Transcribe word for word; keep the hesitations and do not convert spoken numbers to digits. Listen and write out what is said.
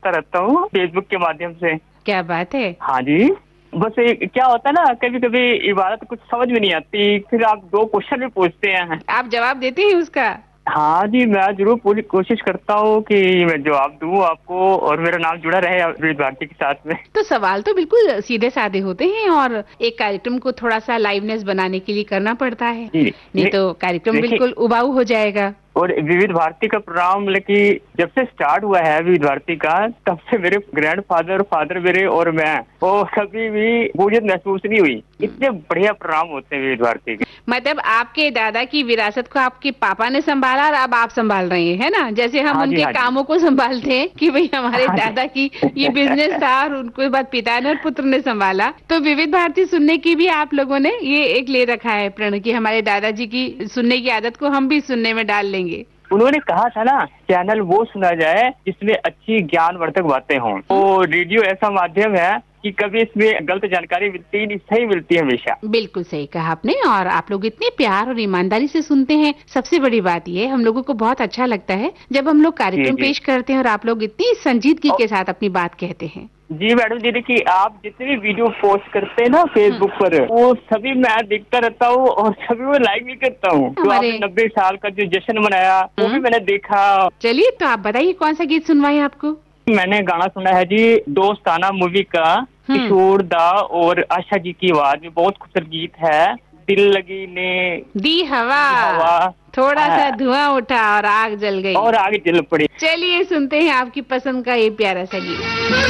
सुनता रहता हूँ फेसबुक के माध्यम से। क्या बात है। हाँ जी, बस एक क्या होता है ना, कभी कभी इबादत कुछ समझ में नहीं आती, फिर आप दो क्वेश्चन भी पूछते हैं। आप जवाब देते हैं उसका? हाँ जी, मैं जरूर पूरी कोशिश करता हूँ कि मैं जवाब दूँ आपको और मेरा नाम जुड़ा रहे विविध भारती के साथ में। तो सवाल तो बिल्कुल सीधे साधे होते हैं और एक कार्यक्रम को थोड़ा सा लाइवनेस बनाने के लिए करना पड़ता है, जी, नहीं तो कार्यक्रम बिल्कुल उबाऊ हो जाएगा। और विविध भारती का प्रोग्राम मतलब कि जब से स्टार्ट हुआ है विविध भारती का, तब से मेरे ग्रैंडफादर, फादर मेरे और मैं, वो कभी भी बोरियत महसूस नहीं हुई। इतने बढ़िया प्रोग्राम होते हैं विविध भारती के। मतलब आपके दादा की विरासत को आपके पापा ने संभाला और अब आप संभाल रहे हैं, है ना? जैसे हम हाँ जी, उनके हाँ कामों को संभालते हैं कि भाई हमारे हाँ दादा की ये बिजनेस था और उनको बाद पिता ने और पुत्र ने संभाला, तो विविध भारती सुनने की भी आप लोगों ने ये एक ले रखा है प्रण कि हमारे दादाजी की सुनने की आदत को हम भी सुनने में डाल लेंगे। उन्होंने कहा था ना, चैनल वो सुना जाए जिसमें अच्छी ज्ञानवर्धक बातें हों। तो रेडियो ऐसा माध्यम है कि कभी इसमें गलत जानकारी मिलती नहीं, सही मिलती है हमेशा। बिल्कुल सही कहा आपने, और आप लोग इतने प्यार और ईमानदारी से सुनते हैं। सबसे बड़ी बात ये, हम लोगों को बहुत अच्छा लगता है जब हम लोग कार्यक्रम पेश करते हैं और आप लोग इतनी संजीदगी के साथ अपनी बात कहते हैं। जी मैडम जी, देखिए आप जितने भी वीडियो पोस्ट करते हैं ना फेसबुक पर, वो सभी मैं देखता रहता हूँ और सभी वो लाइक भी करता हूँ। जो आपने नब्बे साल का जो जश्न मनाया वो भी मैंने देखा। चलिए, तो आप बताइए कौन सा गीत सुनवाए आपको? मैंने गाना सुना है जी दोस्ताना मूवी का, किशोर दा और आशा जी की आवाज में, बहुत खूबसूरत गीत है। दिल लगी ने दी हवा, हवा, थोड़ा सा धुआं उठा और आग जल गई और आग जल पड़ी। चलिए सुनते हैं आपकी पसंद का ये प्यारा सा गीत।